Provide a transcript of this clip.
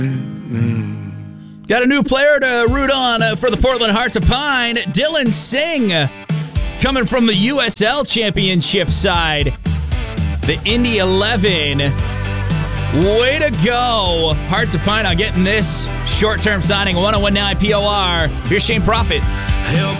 Got a new player to root on for the Portland Hearts of Pine. Dylan Singh coming from the USL Championship side. The Indy 11. Way to go. Hearts of Pine on getting this short-term signing. 101.9 POR. Here's Shane Prophet. Help